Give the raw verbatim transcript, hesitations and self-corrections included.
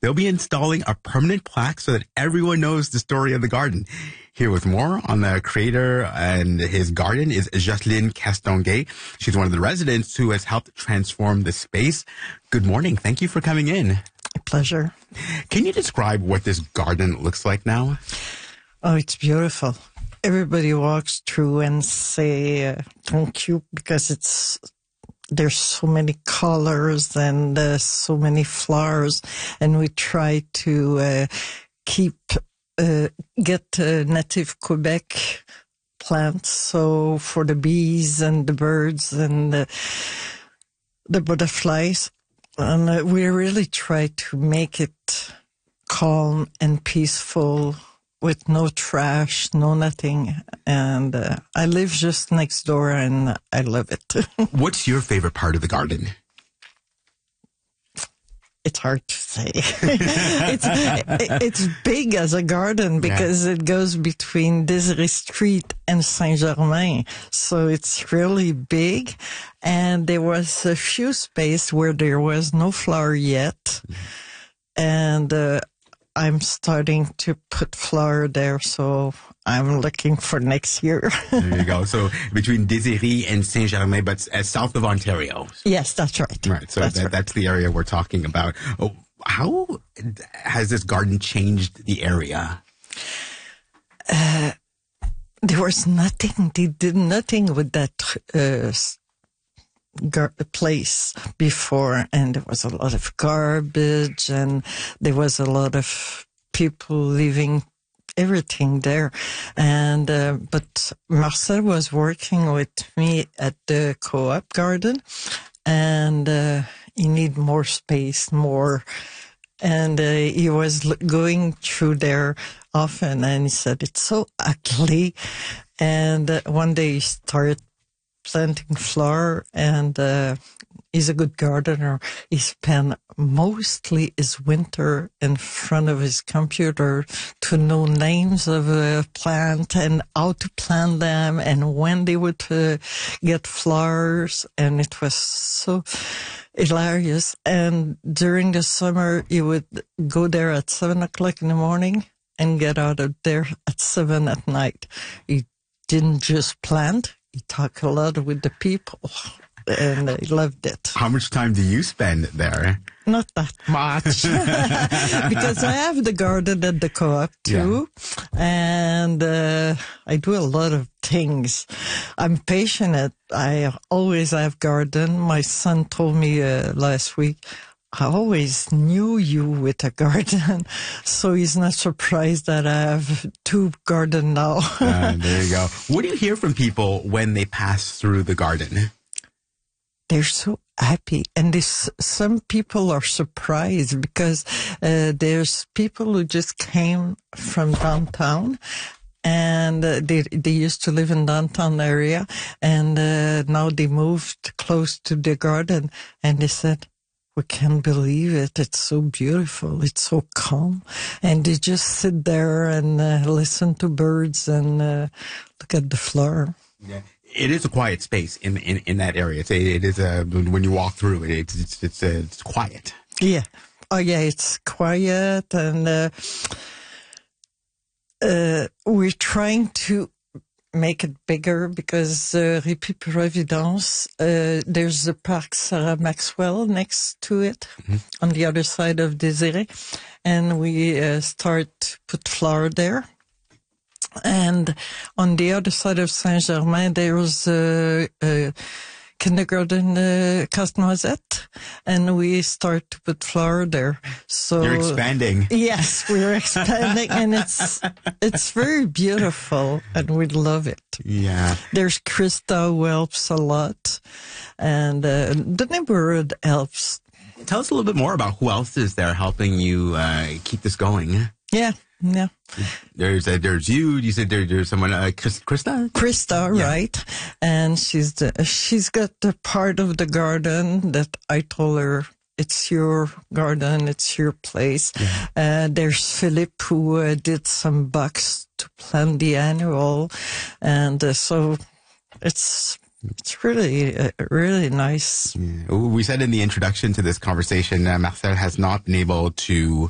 they'll be installing a permanent plaque so that everyone knows the story of the garden. Here with more on the creator and his garden is Jocelyne Castonguay. She's one of the residents who has helped transform the space. Good morning. Thank you for coming in. A pleasure. Can you describe what this garden looks like now? Oh, it's beautiful. Everybody walks through and say uh, thank you because it's there's so many colors and uh, so many flowers, and we try to uh, keep uh, get uh, native Quebec plants. So for the bees and the birds and the, the butterflies, and uh, we really try to make it calm and peaceful, with no trash, no nothing. And uh, I live just next door and I love it. What's your favorite part of the garden? It's hard to say. it's it's big as a garden because yeah. It goes between Desiree Street and Saint-Germain. So it's really big. And there was a few space where there was no flower yet. Mm-hmm. And uh, I'm starting to put flower there, so I'm looking for next year. There you go. So between Desiree and Saint-Germain, but uh, south of Ontario. Yes, that's right. Right. So that's, that, right. that's the area we're talking about. Oh, how has this garden changed the area? Uh, there was nothing. They did nothing with that uh, gar- place before, and there was a lot of garbage, and there was a lot of people leaving everything there. And uh, but Marcel was working with me at the Co-op garden, and uh, he need more space, more. And uh, he was l- going through there often, and he said, it's so ugly. And uh, one day he started planting flower, and uh, he's a good gardener. He spent mostly his winter in front of his computer to know names of a plant and how to plant them and when they would uh, get flowers. And it was so hilarious. And during the summer, he would go there at seven o'clock in the morning and get out of there at seven at night. He didn't just plant. He talked a lot with the people, and I loved it. How much time do you spend there? Not that much, because I have the garden at the Co-op too, yeah. and uh, I do a lot of things. I'm passionate. I always have garden. My son told me uh, last week, I always knew you with a garden, so he's not surprised that I have two garden now. uh, there you go. What do you hear from people when they pass through the garden? They're so happy, and this, some people are surprised because uh, there's people who just came from downtown. And uh, they they used to live in downtown area, and uh, now they moved close to the garden, and they said, we can't believe it. It's so beautiful. It's so calm. And they just sit there and uh, listen to birds and uh, look at the flower. Yeah. It is a quiet space in in, in that area. It's a, it is a, when you walk through it, it's it's it's, a, it's quiet. Yeah. Oh yeah, it's quiet, and uh, uh, we're trying to make it bigger because uh, Répit Providence, uh, there's the Parc Sarah Maxwell next to it, mm-hmm. on the other side of Desiree, and we uh, start to put flower there. And on the other side of Saint-Germain, there was a, a kindergarten uh, Casse-Noisette, and we start to put flower there. So you're expanding. Yes, we're expanding, and it's it's very beautiful, and we love it. Yeah. There's Krista who helps a lot, and uh, the neighborhood helps. Tell us a little bit more about who else is there helping you uh, keep this going. Yeah. Yeah. There's uh, there's you. You said there, there's someone, uh, Krista. Krista, yeah. right? And she's the, she's got the part of the garden that I told her, it's your garden, it's your place. Yeah. Uh, there's Philip who uh, did some box to plant the annual, and uh, so it's. It's really, uh, really nice. Yeah. We said in the introduction to this conversation, uh, Marcel has not been able to